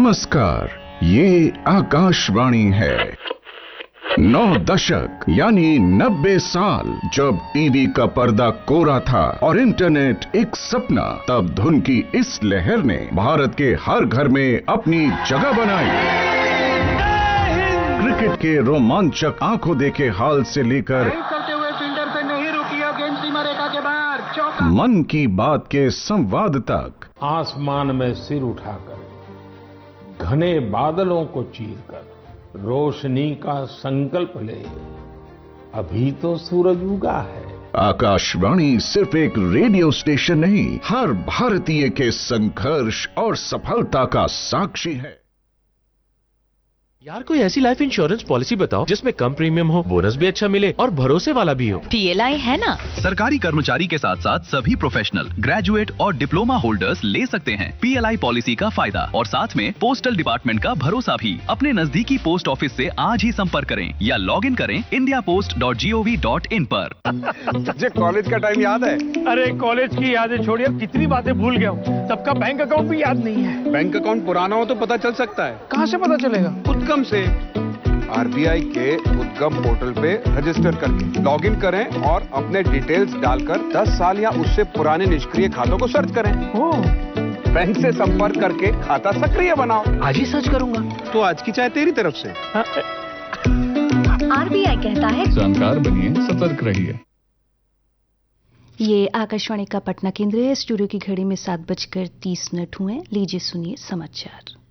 नमस्कार, ये आकाशवाणी है। 9 दशक यानी 90 साल जब टीवी का पर्दा कोरा था और इंटरनेट एक सपना, तब धुन की इस लहर ने भारत के हर घर में अपनी जगह बनाई। क्रिकेट के रोमांचक आंखों देखे हाल से लेकर करते हुए फील्डर से नहीं रुकी और गेंद सीमा रेखा के बाहर, चौका। मन की बात के संवाद तक, आसमान में सिर उठाकर, घने बादलों को चीरकर रोशनी का संकल्प ले, अभी तो सूरज उगा है। आकाशवाणी सिर्फ एक रेडियो स्टेशन नहीं, हर भारतीय के संघर्ष और सफलता का साक्षी है। यार, कोई ऐसी लाइफ इंश्योरेंस पॉलिसी बताओ जिसमें कम प्रीमियम हो, बोनस भी अच्छा मिले और भरोसे वाला भी हो। PLI है ना। सरकारी कर्मचारी के साथ साथ सभी प्रोफेशनल, ग्रेजुएट और डिप्लोमा होल्डर्स ले सकते हैं PLI पॉलिसी का फायदा, और साथ में पोस्टल डिपार्टमेंट का भरोसा भी। अपने नजदीकी पोस्ट ऑफिस से आज ही संपर्क करें या लॉग इन करें indiapost.gov.in पर। तुझे कॉलेज का टाइम याद है? अरे कॉलेज की यादें छोड़िए, कितनी बातें भूल गया हूँ। सबका बैंक अकाउंट भी याद नहीं है। बैंक अकाउंट पुराना हो तो पता चल सकता है। कहाँ से पता चलेगा? उद्गम से। RBI के उद्गम पोर्टल पे रजिस्टर करके लॉग इन करें और अपने डिटेल्स डालकर 10 साल या उससे पुराने निष्क्रिय खातों को सर्च करें। बैंक से संपर्क करके खाता सक्रिय बनाओ। आज ही सर्च करूंगा। तो आज की चाय तेरी तरफ से। RBI कहता है जानकार बनिए, सतर्क रहिए। ये आकाशवाणी का पटना केंद्र है। स्टूडियो की घड़ी में 7:30 हुए। लीजिए सुनिए समाचार।